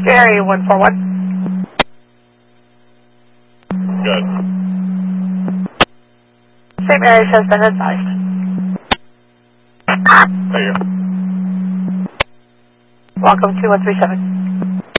Area 141. Good. Same area has been advised. Thank you. Welcome to 137.